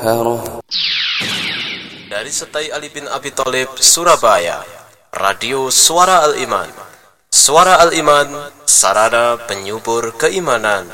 وأبحاره. Dari Setai Ali bin Abi Thalib, Surabaya, Radio Suara Al-Iman. Suara Al-Iman, sarana penyubur keimanan.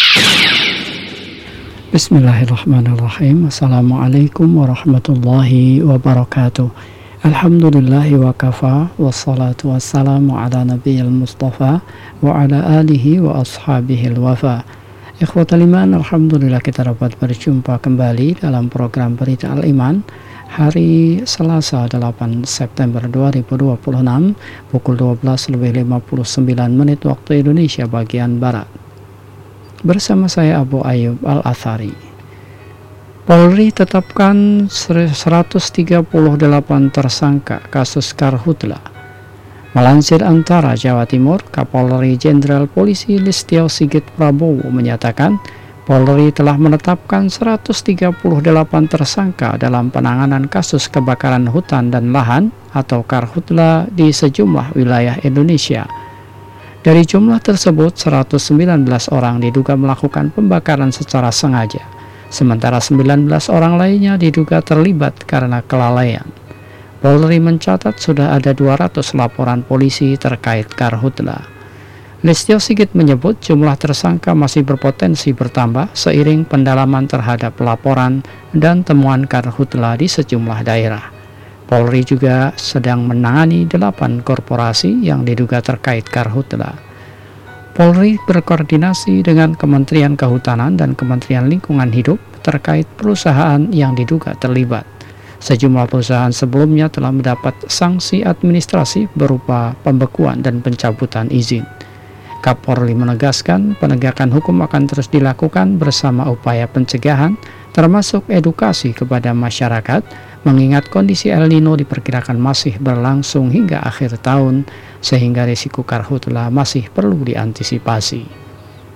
Bismillahirrahmanirrahim. Assalamualaikum warahmatullahi wabarakatuh. Alhamdulillahi wa kafa, wassalatu wassalamu ala nabiyil mustafa wa ala alihi wa ashabihil wafa. Ikhwatal iman, alhamdulillah kita dapat berjumpa kembali dalam program Berita Al-Iman hari Selasa 8 September 2026 pukul 12:59 waktu Indonesia bagian Barat. Bersama saya Abu Ayyub Al-Athari. Polri tetapkan 138 tersangka kasus Karhutla. Melansir Antara Jawa Timur, Kapolri Jenderal Polisi Listio Sigit Prabowo menyatakan Polri telah menetapkan 138 tersangka dalam penanganan kasus kebakaran hutan dan lahan atau Karhutla di sejumlah wilayah Indonesia. Dari jumlah tersebut, 119 orang diduga melakukan pembakaran secara sengaja, sementara 19 orang lainnya diduga terlibat karena kelalaian. Polri mencatat sudah ada 200 laporan polisi terkait Karhutla. Listio Sigit menyebut jumlah tersangka masih berpotensi bertambah seiring pendalaman terhadap laporan dan temuan Karhutla di sejumlah daerah. Polri juga sedang menangani 8 korporasi yang diduga terkait Karhutla. Polri berkoordinasi dengan Kementerian Kehutanan dan Kementerian Lingkungan Hidup terkait perusahaan yang diduga terlibat. Sejumlah perusahaan sebelumnya telah mendapat sanksi administrasi berupa pembekuan dan pencabutan izin. Kapolri menegaskan penegakan hukum akan terus dilakukan bersama upaya pencegahan, termasuk edukasi kepada masyarakat, mengingat kondisi El Nino diperkirakan masih berlangsung hingga akhir tahun, sehingga risiko Karhutla masih perlu diantisipasi.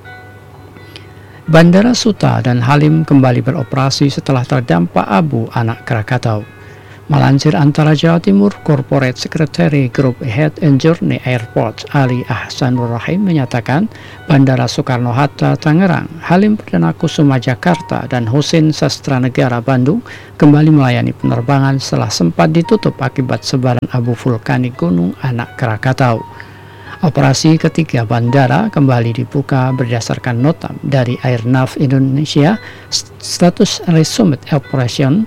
Bandara Suta dan Halim kembali beroperasi setelah terdampak abu anak Krakatau. Melansir Antara Jawa Timur, Corporate Secretary Group Head and Journey Airport Ali Ahsanur Rahim menyatakan Bandara Soekarno-Hatta Tangerang, Halim Perdana Kusuma Jakarta, dan Husein Sastranegara Bandung kembali melayani penerbangan setelah sempat ditutup akibat sebaran abu vulkanik Gunung Anak Krakatau. Operasi ketiga bandara kembali dibuka berdasarkan nota dari Airnav Indonesia. Status resumed operation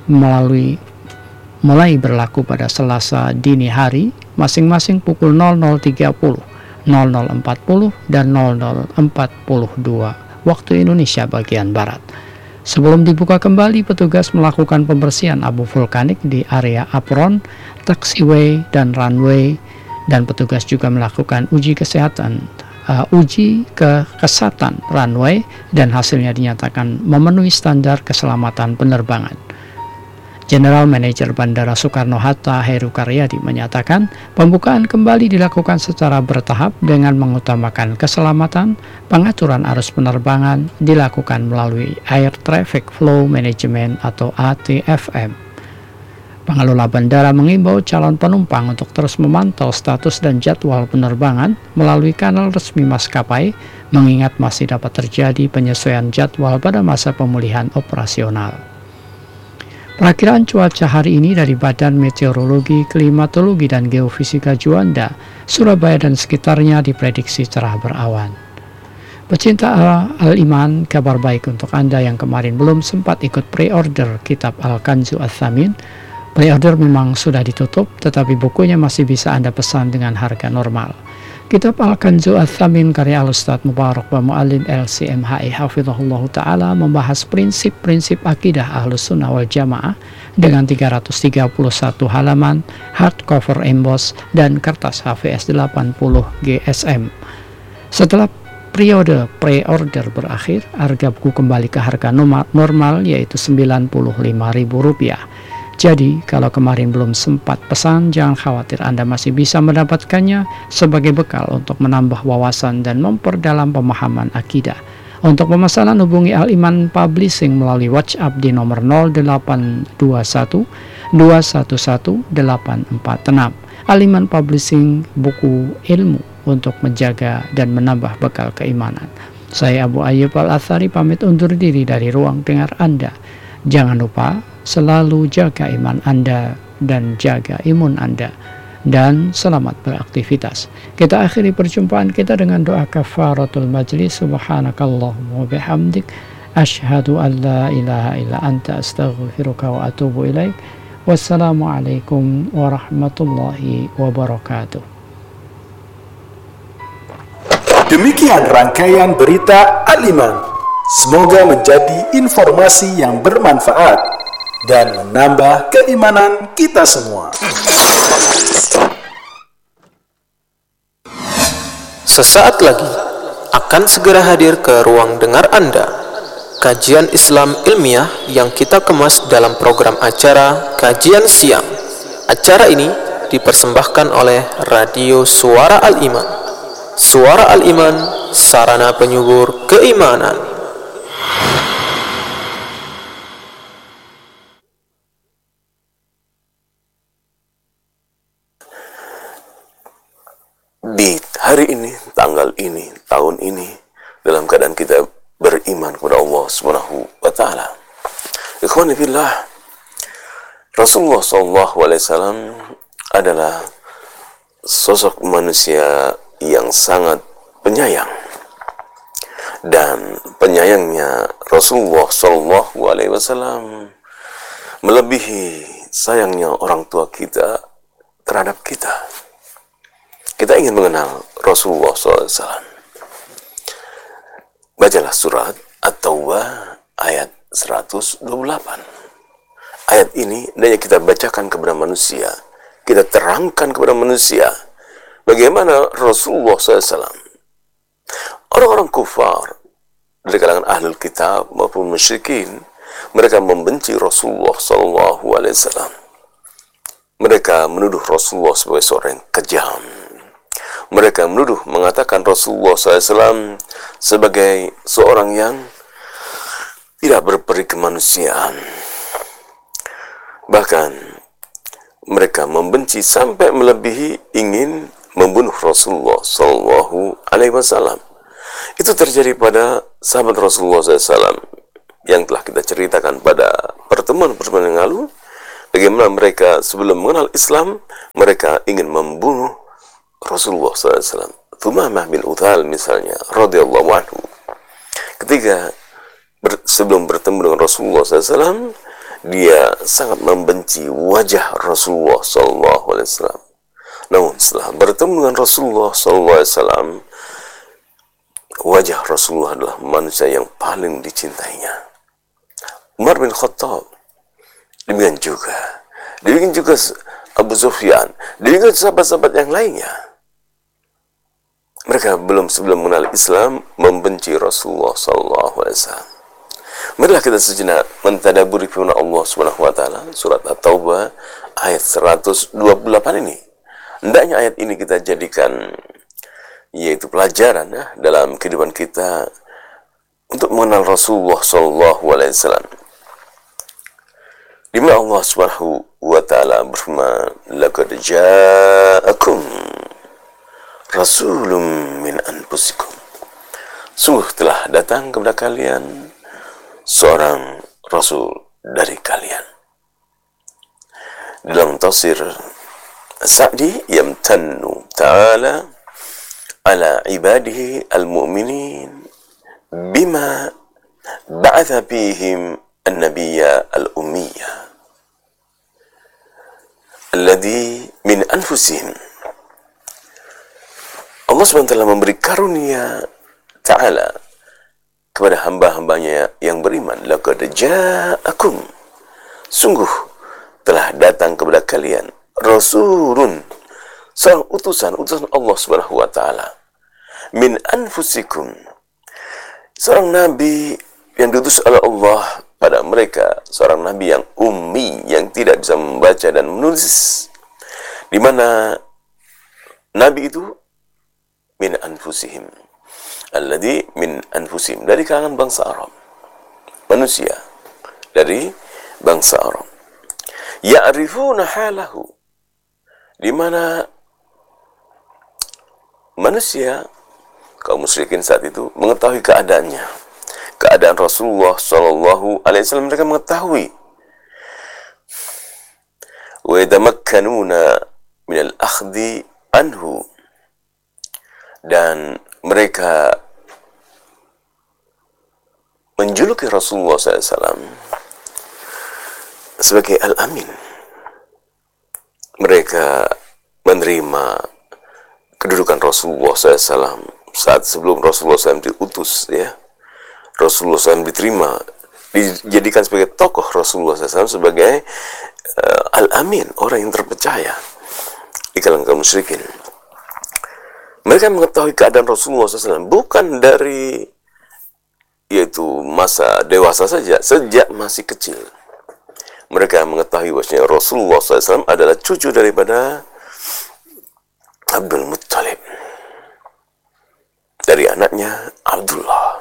mulai berlaku pada Selasa dini hari, masing-masing pukul 00.30, 00.40, dan 00.42 waktu Indonesia bagian Barat. Sebelum dibuka kembali, petugas melakukan pembersihan abu vulkanik di area apron, taxiway, dan runway, dan petugas juga melakukan uji kesehatan runway, dan hasilnya dinyatakan memenuhi standar keselamatan penerbangan. General Manager Bandara Soekarno-Hatta Heru Karyadi menyatakan pembukaan kembali dilakukan secara bertahap dengan mengutamakan keselamatan. Pengaturan arus penerbangan dilakukan melalui Air Traffic Flow Management atau ATFM. Pengelola bandara mengimbau calon penumpang untuk terus memantau status dan jadwal penerbangan melalui kanal resmi maskapai, mengingat masih dapat terjadi penyesuaian jadwal pada masa pemulihan operasional. Perakiraan cuaca hari ini dari Badan Meteorologi, Klimatologi, dan Geofisika Juanda, Surabaya dan sekitarnya diprediksi cerah berawan. Pecinta Al-Iman, kabar baik untuk Anda yang kemarin belum sempat ikut pre-order kitab Al-Kanzu Ats-Tsamin. Pre-order memang sudah ditutup, tetapi bukunya masih bisa Anda pesan dengan harga normal. Kitab Al-Kanzu Ats-Tsamin karya Al-Ustadz Mubarak wa Mu'allim LCMHI Hafizahullah Ta'ala membahas prinsip-prinsip akidah Ahlus Sunnah wal Jamaah dengan 331 halaman, hardcover emboss, dan kertas HVS 80 GSM. Setelah periode pre-order berakhir, harga buku kembali ke harga normal yaitu Rp95.000. Jadi, kalau kemarin belum sempat pesan, jangan khawatir, Anda masih bisa mendapatkannya sebagai bekal untuk menambah wawasan dan memperdalam pemahaman akidah. Untuk pemesanan hubungi Al-Iman Publishing melalui WhatsApp di nomor 0821 211 846. Al-Iman Publishing, buku ilmu untuk menjaga dan menambah bekal keimanan. Saya Abu Ayyub Al-Athari pamit undur diri dari ruang dengar Anda. Jangan lupa selalu jaga iman Anda dan jaga imun Anda, dan selamat beraktivitas. Kita akhiri perjumpaan kita dengan doa kafaratul majlis. Subhanakallahumma bihamdik, asyhadu an la ilaha illa anta, astaghfiruka wa atubu ilaik. Wassalamualaikum warahmatullahi wabarakatuh. Demikian rangkaian berita Al-Iman. Semoga menjadi informasi yang bermanfaat dan menambah keimanan kita semua. Sesaat lagi akan segera hadir ke ruang dengar Anda kajian Islam ilmiah yang kita kemas dalam program acara Kajian Siang. Acara ini dipersembahkan oleh Radio Suara Al-Iman. Suara Al-Iman, sarana penyubur keimanan. Di hari ini, tanggal ini, tahun ini, dalam keadaan kita beriman kepada Allah Subhanahu wa taala. Ikhwani fillah, Rasulullah SAW adalah sosok manusia yang sangat penyayang, dan penyayangnya Rasulullah SAW melebihi sayangnya orang tua kita terhadap kita. Kita ingin mengenal Rasulullah SAW. Bacalah surat At-Taubah ayat 128. Ayat ini hendaknya kita bacakan kepada manusia. Kita terangkan kepada manusia bagaimana Rasulullah SAW. Orang-orang kufar dari kalangan ahlul kitab maupun musyrikin, mereka membenci Rasulullah SAW. Mereka menuduh Rasulullah sebagai seorang yang kejam. Mereka menuduh, mengatakan Rasulullah SAW sebagai seorang yang tidak berperi kemanusiaan. Bahkan mereka membenci sampai melebihi ingin membunuh Rasulullah SAW. Itu terjadi pada sahabat Rasulullah SAW yang telah kita ceritakan pada pertemuan-pertemuan yang lalu. Bagaimana mereka sebelum mengenal Islam, mereka ingin membunuh Rasulullah SAW. Thumamah bin Uthal misalnya, radhiyallahu anhu, ketika sebelum bertemu dengan Rasulullah SAW, dia sangat membenci wajah Rasulullah SAW. Namun setelah bertemu dengan Rasulullah SAW, wajah Rasulullah adalah manusia yang paling dicintainya. Umar bin Khattab, demikian juga Abu Sufyan, demikian sahabat-sahabat yang lainnya. Mereka sebelum mengenal Islam membenci Rasulullah SAW. Marilah kita sejenak mentadaburi firman Allah Subhanahu wa taala, surat At-Taubah ayat 128 ini. Hendaknya ayat ini kita jadikan yaitu pelajaran dalam kehidupan kita untuk mengenal Rasulullah SAW. Di mana Allah Subhanahu wa taala berfirman, "Laqad ja'akum rasulun min anfusikum." Sungguh telah datang kepada kalian seorang rasul dari kalian. Dalam tafsir Sa'di, yamtannu ta'ala ala ibadihi al-mu'minin bima ba'atha fihim an-nabiyya al-ummiyya alladhi min anfusihim. Allah SWT memberi karunia ta'ala kepada hamba-hambanya yang beriman. Laqad ja'akum, sungguh telah datang kepada kalian rasulun, seorang utusan Allah Subhanahu wa taala, min anfusikum, seorang nabi yang diutus oleh Allah pada mereka, seorang nabi yang ummi, yang tidak bisa membaca dan menulis, di mana nabi itu min anfusihim, alladhi min anfusihim, dari kalangan bangsa Arab, manusia dari bangsa Arab. Ya'rifuna halahu, di mana manusia kaum musyrikin saat itu mengetahui keadaannya, keadaan Rasulullah sallallahu alaihi wasallam, mereka mengetahui. Wa yatamakkanuna min al-akhdhi anhu, dan mereka menjuluki Rasulullah SAW sebagai Al-Amin. Mereka menerima kedudukan Rasulullah SAW saat sebelum Rasulullah SAW diutus, ya. Rasulullah SAW diterima, dijadikan sebagai tokoh Rasulullah SAW sebagai Al-Amin, orang yang terpercaya di kalangan kaum musyrikin. Mereka mengetahui keadaan Rasulullah SAW bukan dari yaitu masa dewasa saja, sejak masih kecil. Mereka mengetahui bahwasanya Rasulullah SAW adalah cucu daripada Abdul Muttalib, dari anaknya Abdullah,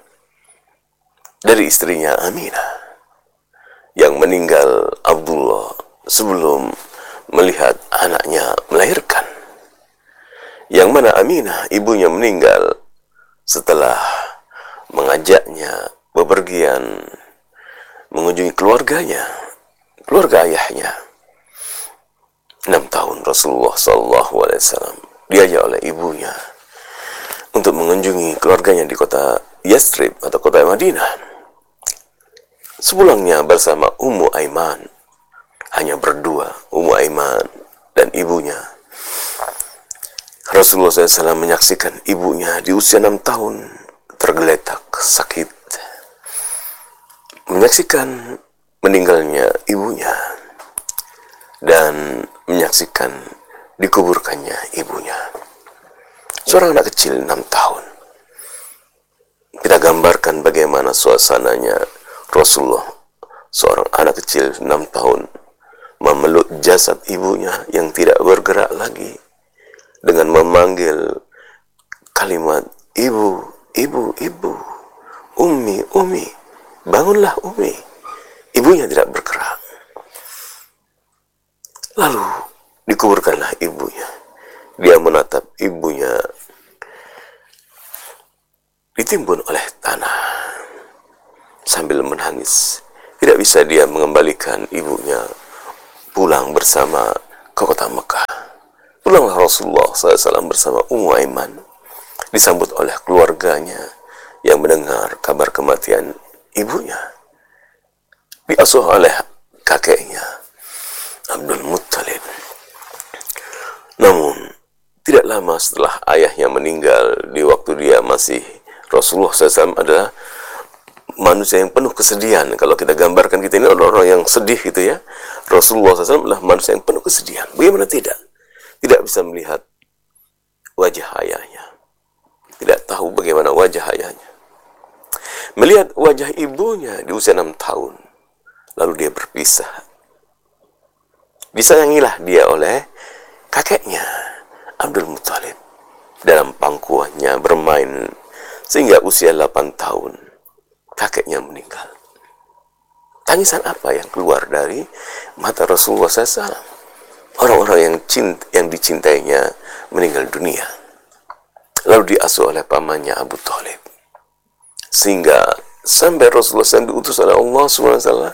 dari istrinya Aminah, yang meninggal Abdullah sebelum melihat anaknya melahirkan. Yang mana Aminah, ibunya, meninggal setelah mengajaknya bepergian mengunjungi keluarganya, keluarga ayahnya. 6 tahun Rasulullah SAW diajak oleh ibunya untuk mengunjungi keluarganya di kota Yathrib atau kota Madinah. Sepulangnya bersama Ummu Aiman, hanya berdua, Ummu Aiman dan ibunya. Rasulullah SAW menyaksikan ibunya di usia 6 tahun tergeletak sakit, menyaksikan meninggalnya ibunya, dan menyaksikan dikuburkannya ibunya. Seorang anak kecil 6 tahun. Kita gambarkan bagaimana suasananya Rasulullah, seorang anak kecil 6 tahun, memeluk jasad ibunya yang tidak bergerak lagi, dengan memanggil kalimat ibu, ibu, ibu, ummi, ummi, bangunlah ummi. Ibunya tidak bergerak. Lalu dikuburkanlah ibunya. Dia menatap ibunya ditimbun oleh tanah sambil menangis. Tidak bisa dia mengembalikan ibunya pulang bersama ke kota Mekah. Pulanglah Rasulullah SAW bersama Ummu Aiman, disambut oleh keluarganya yang mendengar kabar kematian ibunya. Diasuh oleh kakeknya Abdul Muttalib. Namun tidak lama setelah ayahnya meninggal, di waktu dia masih, Rasulullah SAW adalah manusia yang penuh kesedihan. Kalau kita gambarkan, kita ini orang-orang yang sedih gitu ya. Rasulullah SAW adalah manusia yang penuh kesedihan. Bagaimana tidak? Tidak bisa melihat wajah ayahnya. Tidak tahu bagaimana wajah ayahnya. Melihat wajah ibunya di usia 6 tahun. Lalu dia berpisah. Disayangilah dia oleh kakeknya Abdul Muttalib. Dalam pangkuannya bermain sehingga usia 8 tahun. Kakeknya meninggal. Tangisan apa yang keluar dari mata Rasulullah SAW? Orang-orang yang dicintainya meninggal dunia. Lalu diasuh oleh pamannya Abu Thalib. Sehingga sampai Rasulullah SAW diutus oleh Allah SWT,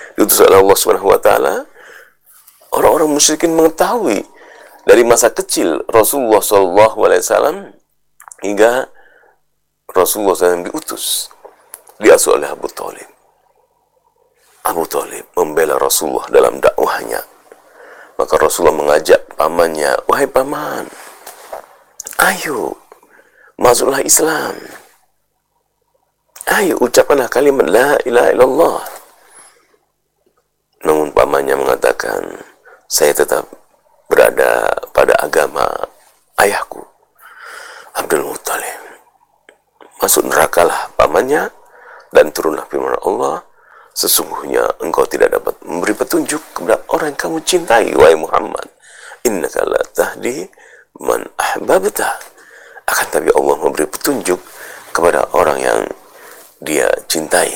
orang-orang musyrikin mengetahui dari masa kecil Rasulullah SAW hingga Rasulullah SAW diutus, diasuh oleh Abu Thalib. Abu Thalib membela Rasulullah dalam dakwahnya. Maka Rasulullah mengajak pamannya, wahai paman, ayo masuklah Islam. Ayo ucapkanlah kalimat la ilaha illallah. Namun pamannya mengatakan, saya tetap berada pada agama ayahku, Abdul Muttalib. Masuk nerakalah pamannya, dan turunlah firman Allah, sesungguhnya engkau tidak dapat memberi petunjuk kepada orang yang kamu cintai, wahai Muhammad. Innaka la tahdi man ahbabta. Akan tapi Allah memberi petunjuk kepada orang yang dia cintai,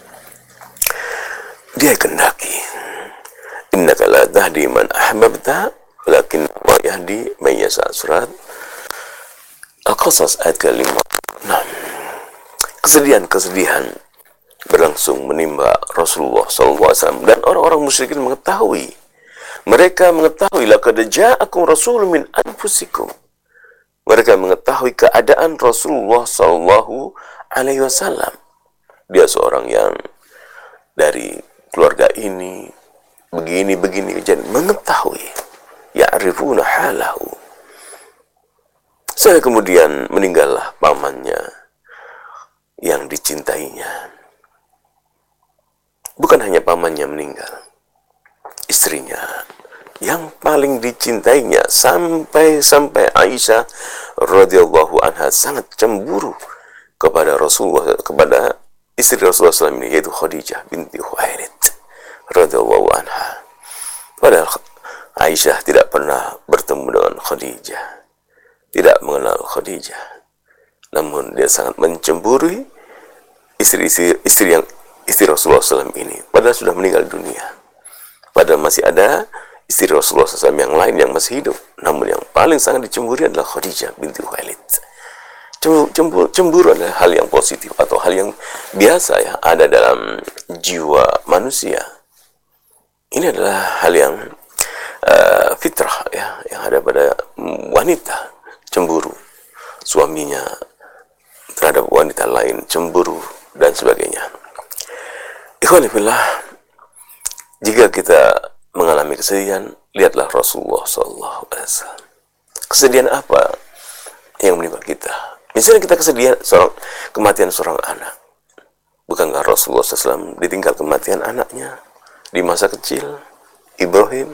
dia kendaki. Innaka la tahdi man ahbabta walakin Allah yahdi man yasha. Surat Al-Qasas ayat ke-5. Kesedihan-kesedihan berlangsung menimpa Rasulullah SAW, dan orang-orang musyrikin mengetahui. Mereka mengetahui laqad ja'akum rasulun min anfusikum. Mereka mengetahui keadaan Rasulullah SAW. Dia seorang yang dari keluarga ini, begini, jadi mengetahui. Ya'rifuna halahu. Saya kemudian meninggallah pamannya yang dicintainya. Bukan hanya pamannya meninggal, istrinya yang paling dicintainya, sampai Aisyah radhiyallahu anha sangat cemburu kepada Rasulullah, kepada istri Rasulullah SAW ini, yaitu Khadijah binti Khuwailid radhiyallahu anha. Padahal Aisyah tidak pernah bertemu dengan Khadijah, tidak mengenal Khadijah, namun dia sangat mencemburui istri Rasulullah SAW ini, padahal sudah meninggal dunia. Padahal masih ada istri Rasulullah SAW yang lain yang masih hidup, namun yang paling sangat dicemburi adalah Khadijah binti Khuwailid. Cemburu adalah hal yang positif atau hal yang biasa ya, ada dalam jiwa manusia. Ini adalah hal yang fitrah ya, yang ada pada wanita, cemburu suaminya terhadap wanita lain, cemburu dan sebagainya. Ikhwani fillah, jika kita mengalami kesedihan, lihatlah Rasulullah SAW. Kesedihan apa yang menimpa kita? Misalnya kita kesedihan kematian seorang anak. Bukankah Rasulullah SAW ditinggal kematian anaknya di masa kecil, Ibrahim?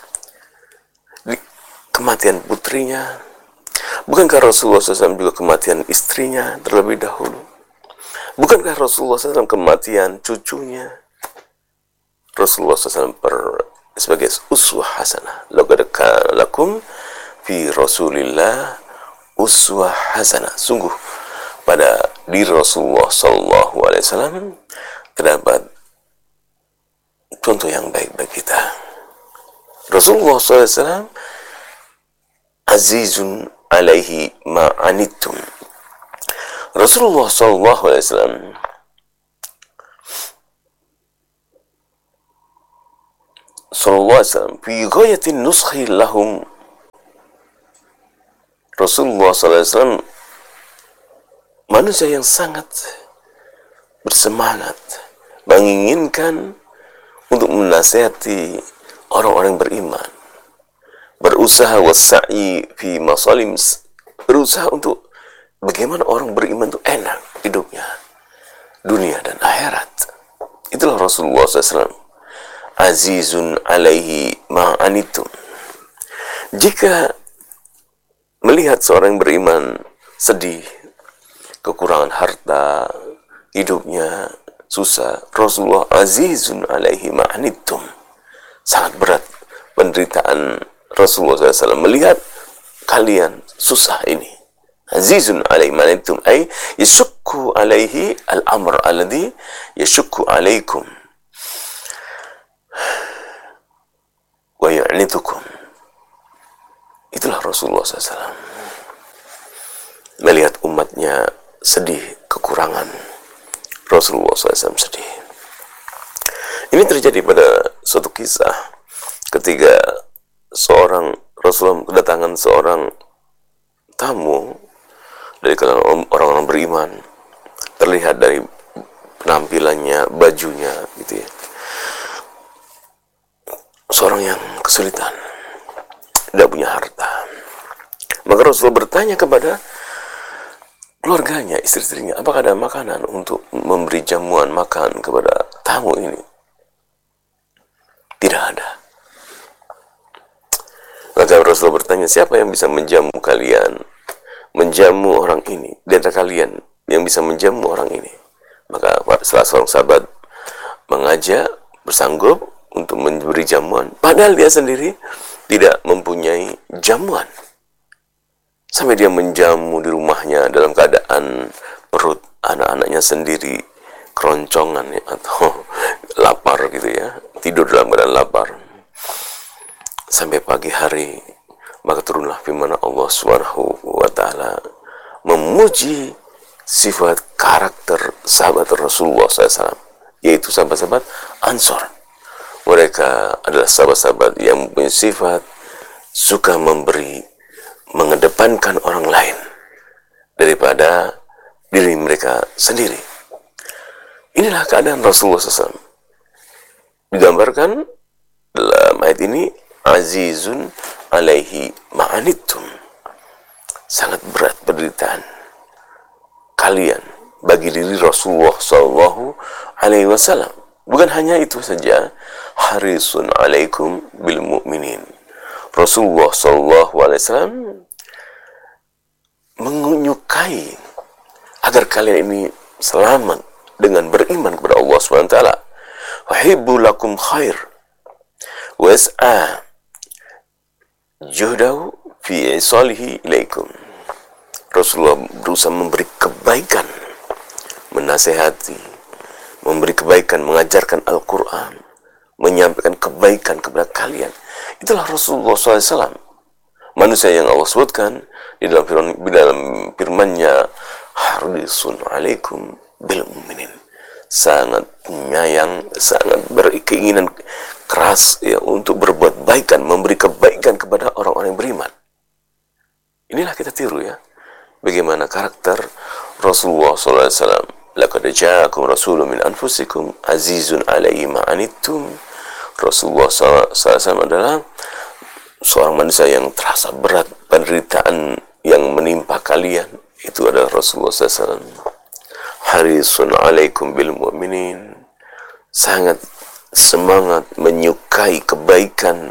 Kematian putrinya. Bukankah Rasulullah SAW juga kematian istrinya terlebih dahulu? Bukankah Rasulullah SAW kematian cucunya? Rasulullah SAW sebagai uswah hasanah. Laqad kana lakum fi Rasulillah uswah hasanah. Sungguh pada diri Rasulullah SAW terdapat contoh yang baik bagi kita. Rasulullah SAW azizun alaihi ma'anittum. Rasulullah SAW fi ghayatin nuskhi lahum. Rasulullah SAW manusia yang sangat bersemangat, menginginkan untuk menasihati orang-orang beriman, berusaha wasa'i fi masalim, berusaha untuk bagaimana orang beriman itu enak hidupnya, dunia dan akhirat. Itulah Rasulullah SAW. Azizun alaihi ma'anitum. Jika melihat seorang yang beriman sedih, kekurangan harta, hidupnya susah, Rasulullah azizun alaihi ma'anitum. Sangat berat penderitaan Rasulullah SAW melihat kalian susah ini. Azizun alaihi ma'anitum ay yashukku alaihi al-amr alladhi yashukku alaikum wa yu'nitukum. Itulah Rasulullah SAW melihat umatnya sedih, kekurangan, Rasulullah SAW sedih. Ini terjadi pada suatu kisah ketika Rasulullah kedatangan seorang tamu dari kalangan orang-orang beriman. Terlihat dari penampilannya, bajunya gitu ya, seorang yang kesulitan, tidak punya harta. Maka Rasulullah bertanya kepada keluarganya, istri-istrinya, apakah ada makanan untuk memberi jamuan makan kepada tamu ini? Tidak ada. Maka Rasulullah bertanya, siapa yang bisa menjamu kalian, menjamu orang ini, di antara kalian yang bisa menjamu orang ini? Maka salah seorang sahabat mengajak, bersanggup untuk memberi jamuan, padahal dia sendiri tidak mempunyai jamuan. Sampai dia menjamu di rumahnya dalam keadaan perut anak-anaknya sendiri keroncongan ya, atau lapar gitu ya, tidur dalam keadaan lapar. Sampai pagi hari, maka turunlah firman Allah Subhanahu wa Ta'ala memuji sifat karakter sahabat Rasulullah SAW. yaitu sahabat-sahabat Ansor. Mereka adalah sahabat-sahabat yang punya sifat suka memberi, mengedepankan orang lain daripada diri mereka sendiri. Inilah keadaan Rasulullah SAW. Digambarkan dalam ayat ini, azizun alaihi ma'anittum, sangat berat penderitaan kalian bagi diri Rasulullah SAW. Bukan hanya itu saja, harisun alaikum bil mu'minin. Rasulullah SAW menyukai agar kalian ini selamat dengan beriman kepada Allah SWT. Wahibbu lakum khair was'a juhdahu fi isalihi ilaikum. Rasulullah berusaha memberi kebaikan, menasehati, memberi kebaikan, mengajarkan Al-Quran, menyampaikan kebaikan kepada kalian. Itulah Rasulullah SAW, manusia yang Allah sebutkan di dalam firman-Nya, harisun alaikum bil mu'minin, sangat penyayang, sangat berkeinginan keras ya untuk berbuat baik dan memberi kebaikan kepada orang-orang yang beriman. Inilah kita tiru ya, bagaimana karakter Rasulullah SAW. Laqad ja'akum rasulun min anfusikum azizun alaihi ma'anittum. Rasulullah SAW adalah seorang manusia yang terasa berat penderitaan yang menimpa kalian. Itu adalah Rasulullah SAW. Harisun alaikum bil mu'minin, sangat semangat menyukai kebaikan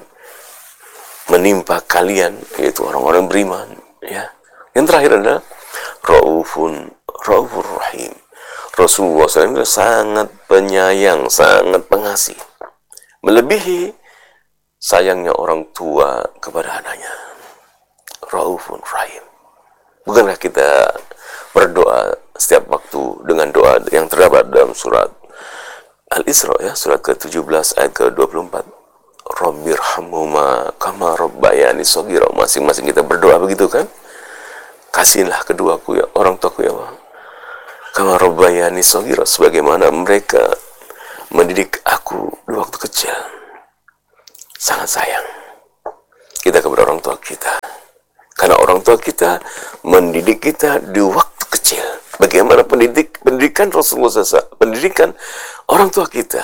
menimpa kalian, yaitu orang-orang beriman ya. Yang terakhir adalah raufur rahim. Rasulullah SAW sangat penyayang, sangat pengasih, melebihi sayangnya orang tua kepada anaknya. Raufur rahim. Bukankah kita berdoa setiap waktu dengan doa yang terdapat dalam surat Al-Isra ya, surat ke-17 ayat ke-24. Rabbirhamhuma kama rabbayani shaghira. Masing-masing kita berdoa begitu kan? Kasihilah keduaku ya, orang tuaku ya Allah, kama rabbayani shaghira, sebagaimana mereka mendidik aku di waktu kecil. Sangat sayang kita kepada orang tua kita, karena orang tua kita mendidik kita di waktu kecil. Bagaimana pendidikan Rasulullah SAW, pendidikan orang tua kita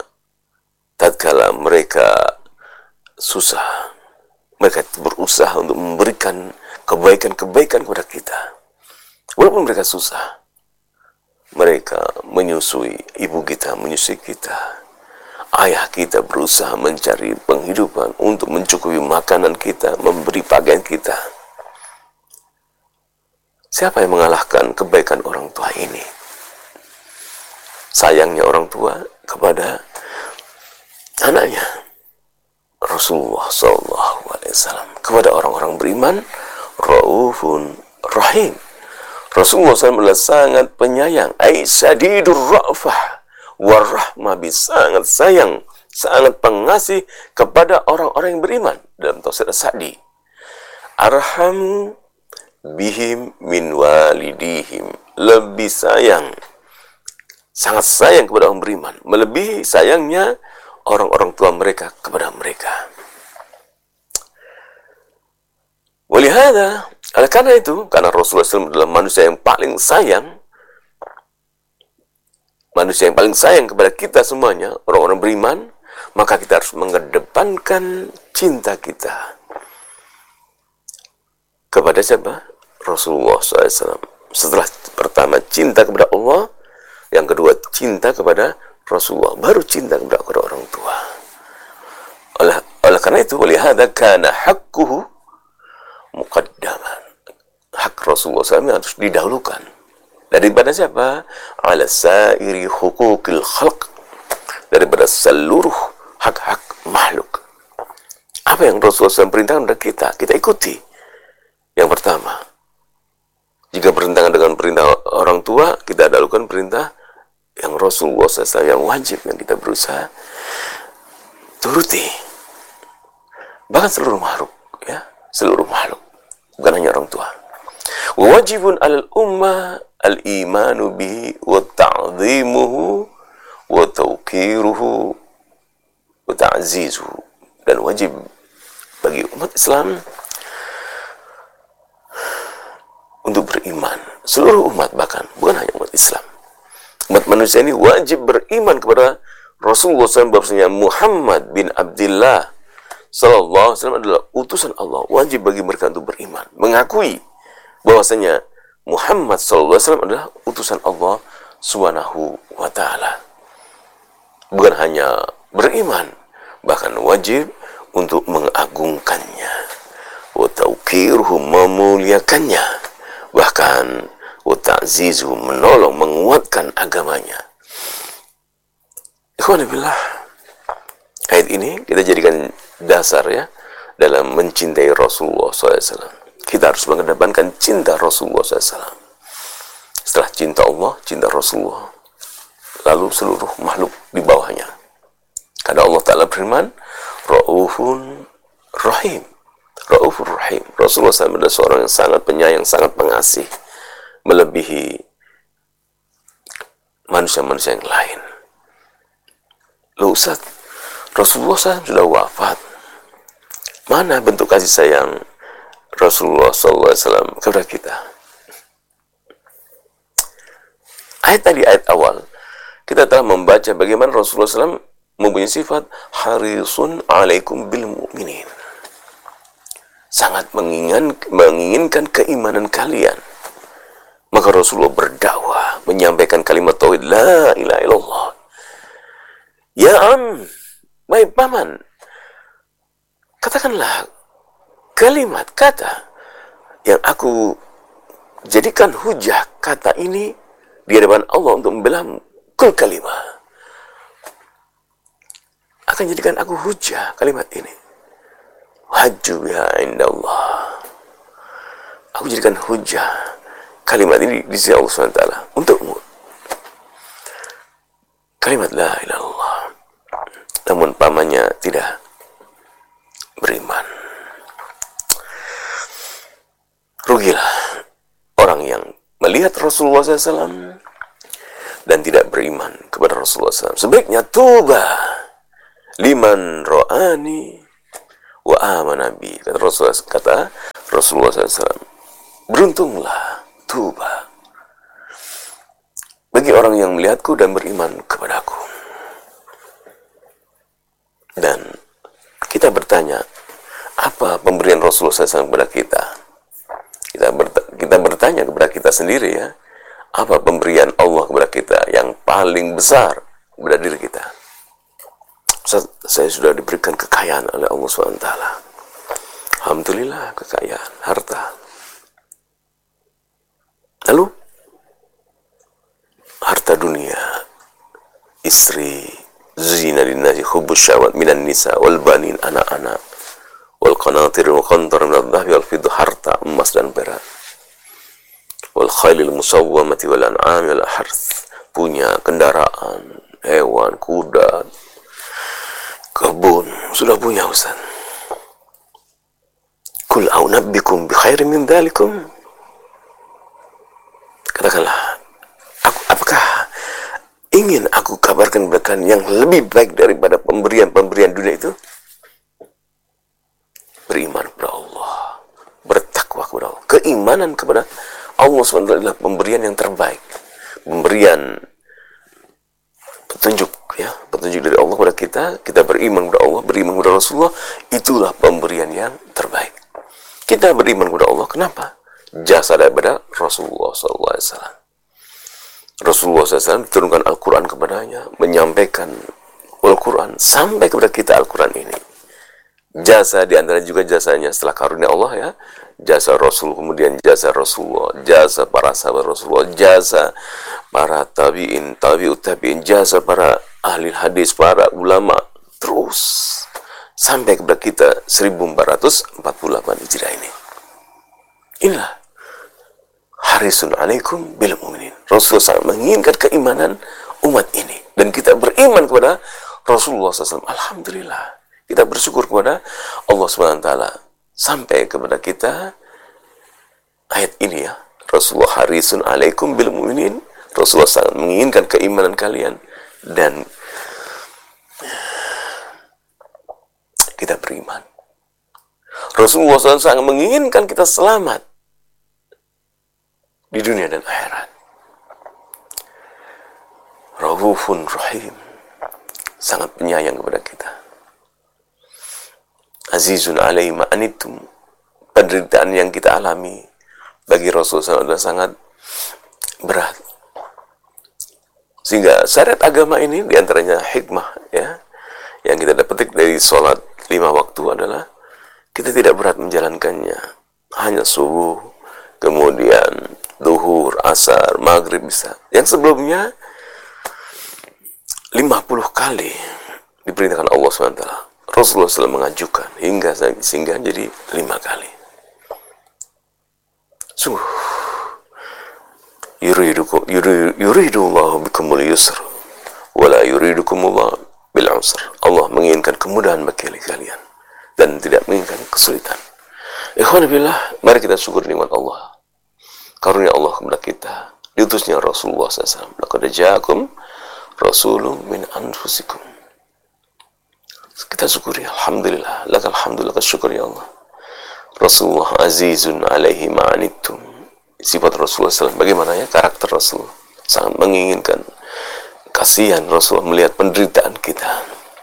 tatkala mereka susah, mereka berusaha untuk memberikan kebaikan-kebaikan kepada kita. Walaupun mereka susah, mereka menyusui ibu kita, menyusui kita. Ayah kita berusaha mencari penghidupan untuk mencukupi makanan kita, memberi pakaian kita. Siapa yang mengalahkan kebaikan orang tua ini? Sayangnya orang tua kepada anaknya. Rasulullah SAW kepada orang-orang beriman, raufun rahim. Rasulullah SAW adalah sangat penyayang, syadidur ra'fah warahmah, sangat sayang, sangat pengasih kepada orang-orang yang beriman. Dalam tafsir As-Sa'di, arhamu bihim min walidihim, lebih sayang, sangat sayang kepada orang beriman, melebihi sayangnya orang-orang tua mereka kepada mereka. Walihada, oleh karena itu, karena Rasulullah SAW adalah manusia yang paling sayang, manusia yang paling sayang kepada kita semuanya, orang-orang beriman, maka kita harus mengedepankan cinta kita kepada siapa? Rasulullah SAW. Setelah pertama cinta kepada Allah, yang kedua cinta kepada Rasulullah, baru cinta kepada orang tua. Oleh karena itu, walihada kana haqquhu muqaddaman. Hak Rasulullah SAW harus didahulukan daripada siapa? Ala sairi huquqil khalq, daripada seluruh hak-hak makhluk. Apa yang Rasulullah SAW perintahkan kepada kita, kita ikuti. Yang pertama, jika bertentangan dengan perintah orang tua, kita dahulukan perintah yang Rasulullah SAW yang wajib, yang kita berusaha turuti. Bahkan seluruh makhluk, ya, seluruh makhluk, bukan hanya orang tua. Wajibun al ummah al imanu bihi wa ta'zimuhu wa tauqiruhu wa ta'zizuhu. Dan wajib bagi umat Islam untuk beriman, seluruh umat, bahkan bukan hanya umat Islam, umat manusia ini wajib beriman kepada Rasulullah SAW, bahwasanya Muhammad bin Abdullah sallallahu alaihi wasallam adalah utusan Allah. Wajib bagi mereka untuk beriman, mengakui bahwasanya Muhammad sallallahu alaihi wasallam adalah utusan Allah Subhanahu wa taala. Bukan hanya beriman, bahkan wajib untuk mengagungkannya, wa tauqiruhu, memuliakannya, bahkan wa ta'zizuhu, menolong, menguatkan agamanya. Ikhwan billah, ayat ini kita jadikan dasar ya dalam mencintai Rasulullah SAW. Kita harus mengedepankan cinta Rasulullah SAW. Setelah cinta Allah, cinta Rasulullah, lalu seluruh makhluk di bawahnya. Karena Allah Ta'ala berfirman, Ra'ufun Rahim. Ra'ufur Rahim. Rasulullah SAW adalah seorang yang sangat penyayang, sangat pengasih, melebihi manusia-manusia yang lain. Loh Ustaz, Rasulullah SAW sudah wafat. Mana bentuk kasih sayang Rasulullah SAW kepada kita? Ayat tadi, ayat awal, kita telah membaca bagaimana Rasulullah SAW mempunyai sifat harisun alaikum bil mu'minin. Sangat menginginkan keimanan kalian. Maka Rasulullah berdakwah, menyampaikan kalimat tauhid, la ilaha illallah. Ya baik paman, katakanlah kalimat, kata yang aku jadikan hujah, kata ini di hadapan Allah untuk membela kul kalimah. Akan jadikan aku hujah kalimat ini. Hajju biha indallah. Aku jadikan hujah kalimat ini di sisi Allah SWT untukmu. Kalimat la ilaha illallah. Namun pamannya tidak beriman. Rugilah orang yang melihat Rasulullah SAW dan tidak beriman kepada Rasulullah SAW. Sebaiknya tubah liman ro'ani wa amana bi. Kata Rasulullah SAW, beruntunglah, tubah, bagi orang yang melihatku dan beriman kepadaku. Dan kita bertanya, apa pemberian Rasulullah SAW kepada kita? Kita bertanya kepada kita sendiri ya, apa pemberian Allah kepada kita yang paling besar kepada diri kita? Saya sudah diberikan kekayaan oleh Allah SWT. Alhamdulillah, kekayaan, harta. Lalu, harta dunia, istri, zina linnasi hubbus syahwat minan nisa wal banin, anak-anak, wal qanatir wal qantar minadh dhahabi wal fiddah, harta emas dan perak, wal khailil musawwamati wal an'ami wal harth, punya kendaraan, hewan, kuda, kebun, sudah punya Ustaz. Kul a'unabbikum bi khairin min dzalikum. Katakanlah, apakah ingin aku kabarkan kepada kalian yang lebih baik daripada pemberian-pemberian dunia itu? Beriman kepada Allah, bertakwa kepada Allah. Keimanan kepada Allah SWT adalah pemberian yang terbaik. Pemberian petunjuk, ya, petunjuk dari Allah kepada kita. Kita beriman kepada Allah, beriman kepada Rasulullah, itulah pemberian yang terbaik. Kita beriman kepada Allah, kenapa? Jasa daripada Rasulullah SAW. Rasulullah SAW diturunkan Al-Quran kepadanya, menyampaikan Al-Quran sampai kepada kita Al-Quran ini. Jasa diantara juga jasanya setelah karunia Allah ya, jasa Rasul, kemudian jasa Rasulullah, jasa para sahabat Rasulullah, jasa para tabi'in, tabi'ut tabi'in, jasa para ahli hadis, para ulama, terus sampai kepada kita 1448 Hijriah ini. Inilah harisun alaikum bil mu'minin. Rasulullah SAW menginginkan keimanan umat ini, dan kita beriman kepada Rasulullah SAW. Alhamdulillah, kita bersyukur kepada Allah SWT sampai kepada kita ayat ini ya. Rasulullah harisun alaikum bil mu'minin. Rasulullah sangat menginginkan keimanan kalian. dan kita beriman. Rasulullah SAW sangat menginginkan kita selamat di dunia dan akhirat. Raufun Rahim, sangat penyayang kepada kita. Azizun alaihi ma anittum, penderitaan yang kita alami bagi Rasulullah SAW adalah sangat berat. Sehingga syariat agama ini diantaranya hikmah ya, yang kita dapetik dari sholat 5 waktu adalah kita tidak berat menjalankannya. Hanya subuh, kemudian duhur, asar, maghrib bisa. Yang sebelumnya 50 kali diperintahkan Allah SWT. Rasulullah SAW mengajukan sehingga jadi 5 kali. Sungguh yuridullahu bikumul yusr wala yuridukumullah bil usr. Allah menginginkan kemudahan bagi kalian dan tidak menginginkan kesulitan. Ikhwan billah, mari kita syukur nikmat Allah, karunia Allah kepada kita, diutusnya Rasulullah SAW. Laqad ja'akum rasulun min anfusikum. Kita syukuri, alhamdulillah, lakal hamdu, lakal syukur ya Allah. Rasulullah azizun alaihi ma'anittum. Sifat Rasulullah SAW, bagaimana ya karakter Rasulullah, sangat menginginkan, kasihan Rasulullah melihat penderitaan kita.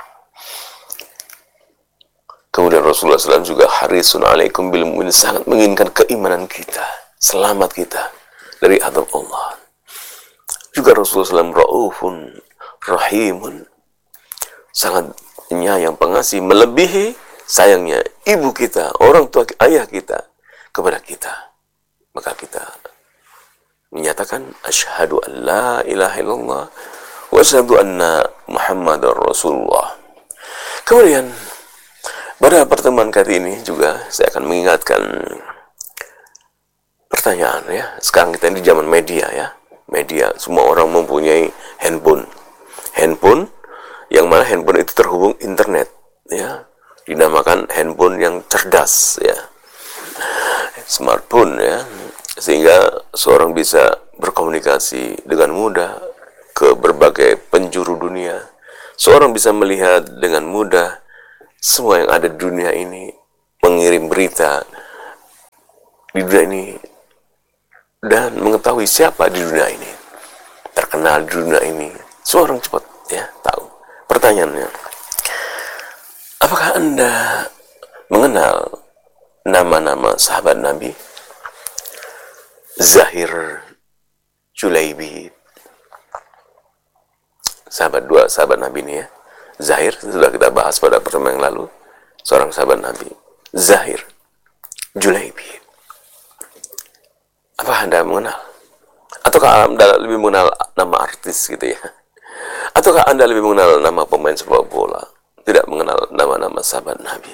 Kemudian Rasulullah SAW juga harisun alaikum bil mu'minin, sangat menginginkan keimanan kita, selamat kita dari azab Allah. Juga Rasulullah SAW raufun rahimun, sangat penyayang, pengasih, melebihi sayangnya ibu kita, orang tua, ayah kita kepada kita. Maka kita menyatakan asyhadu an la ilaha illallah wa asyhadu anna muhammadar rasulullah. Kemudian pada pertemuan kali ini juga saya akan mengingatkan pertanyaan ya. Sekarang kita di zaman media ya. Media, semua orang mempunyai handphone yang mana handphone itu terhubung internet ya, dinamakan handphone yang cerdas ya, smartphone ya, sehingga seorang bisa berkomunikasi dengan mudah ke berbagai penjuru dunia. Seorang bisa melihat dengan mudah semua yang ada di dunia ini, mengirim berita di dunia ini, dan mengetahui siapa di dunia ini, terkenal di dunia ini. Seorang cepat ya tahu. Pertanyaannya, apakah Anda mengenal nama-nama sahabat Nabi? Zahir, Julaibi, dua sahabat Nabi ini ya. Zahir sudah kita bahas pada pertemuan yang lalu, seorang sahabat Nabi. Zahir, Julaibi, apa Anda mengenal? Ataukah Anda lebih mengenal nama artis gitu ya? Ataukah Anda lebih mengenal nama pemain sepak bola? Tidak mengenal nama-nama sahabat Nabi.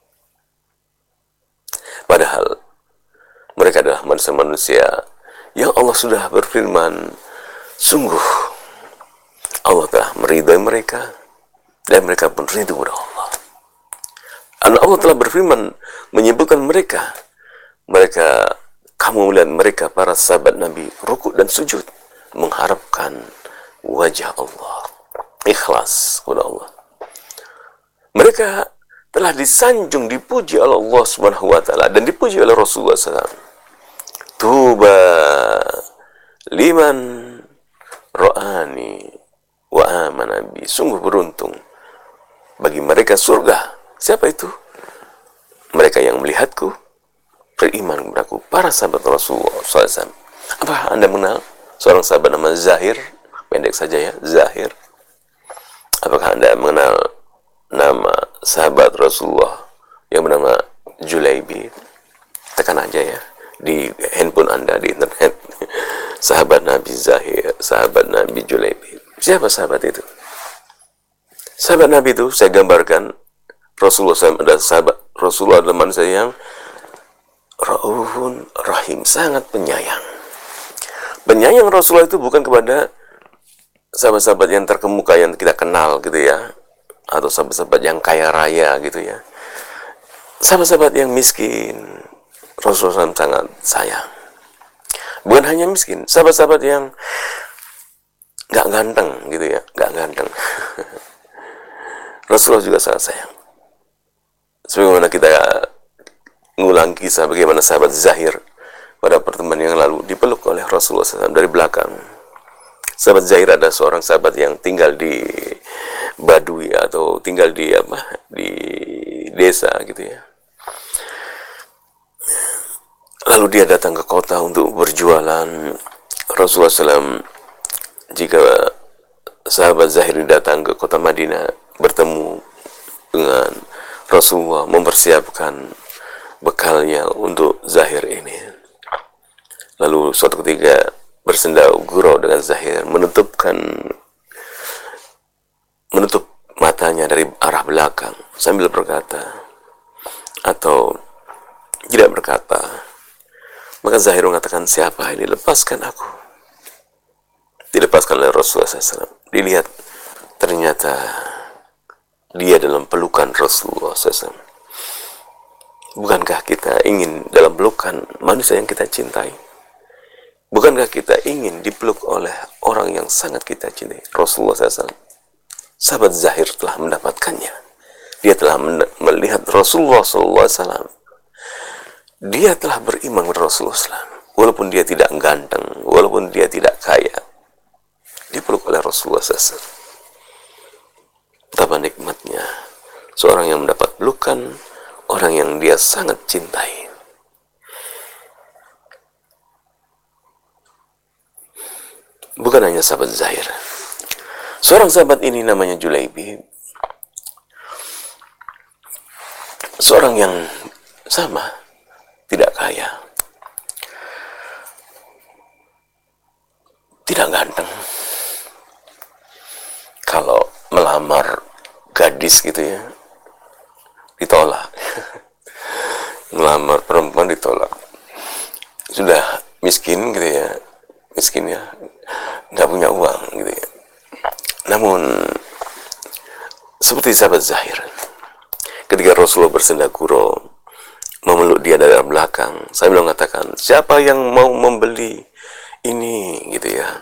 Padahal mereka adalah manusia-manusia yang Allah sudah berfirman, sungguh Allah telah meridai mereka dan mereka pun ridho kepada Allah. Allah telah berfirman menyebutkan mereka, kamu melihat mereka para sahabat Nabi rukuk dan sujud mengharapkan wajah Allah, ikhlas kepada Allah. Mereka telah disanjung, dipuji oleh Allah Subhanahu wa taala dan dipuji oleh Rasulullah SAW. Tuba liman ra'ani wa amana bi. Sungguh beruntung bagi mereka surga. Siapa itu? Mereka yang melihatku, beriman kepadaku, para sahabat Rasulullah SAW. Apakah Anda mengenal seorang sahabat nama Zahir? Pendek saja ya, Zahir. Apakah Anda mengenal nama sahabat Rasulullah yang bernama Julaibi? Tekan aja ya di handphone Anda, di internet. Sahabat Nabi Zahir, sahabat Nabi Julaibi. Siapa sahabat itu? Sahabat Nabi itu saya gambarkan, Rasulullah SAW adalah sahabat. Rasulullah adalah manusia yang Raufun Rahim, sangat penyayang. Penyayang Rasulullah itu bukan kepada sahabat-sahabat yang terkemuka yang kita kenal gitu ya, atau sahabat-sahabat yang kaya raya gitu ya. Sahabat-sahabat yang miskin Rasulullah SAW sangat sayang. Bukan hanya miskin, sahabat-sahabat yang nggak ganteng gitu ya, nggak ganteng. Rasulullah juga sangat sayang. Sebagaimana kita ngulang kisah bagaimana sahabat Zahir pada pertemuan yang lalu dipeluk oleh Rasulullah SAW dari belakang. Sahabat Zahir ada seorang sahabat yang tinggal di Badui atau tinggal di desa gitu ya. Lalu dia datang ke kota untuk berjualan. Rasulullah SAW, jika sahabat Zahir datang ke kota Madinah bertemu dengan Rasulullah, mempersiapkan bekalnya untuk Zahir ini. Lalu suatu ketika bersenda gurau dengan Zahir, menutup matanya dari arah belakang sambil berkata atau tidak berkata. Maka Zahir mengatakan, siapa ini? Lepaskan aku. Dilepaskan oleh Rasulullah SAW. Dilihat, ternyata dia dalam pelukan Rasulullah SAW. Bukankah kita ingin dalam pelukan manusia yang kita cintai? Bukankah kita ingin dipeluk oleh orang yang sangat kita cintai? Rasulullah SAW. Sahabat Zahir telah mendapatkannya. Dia telah melihat Rasulullah SAW. Dia telah beriman kepada Rasulullah SAW. Walaupun dia tidak ganteng, walaupun dia tidak kaya, dipeluk oleh Rasulullah SAW. Betapa nikmatnya seorang yang mendapat pelukan orang yang dia sangat cintai. Bukan hanya sahabat Zahir. Seorang sahabat ini namanya Julaibi. Seorang yang sama, tidak kaya, tidak ganteng. Kalau melamar gadis gitu ya, ditolak. Melamar perempuan ditolak. Sudah miskin gitu ya, miskin ya, nggak punya uang gitu ya. Namun seperti sahabat Zahir, ketika Rasulullah bersenda gurau memeluk dia dari belakang, saya bilang mengatakan, siapa yang mau membeli ini gitu ya.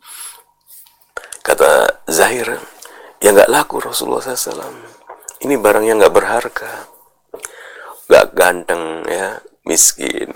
Kata Zahir, ya nggak laku Rasulullah SAW. Ini barang yang nggak berharga, nggak ganteng ya, miskin,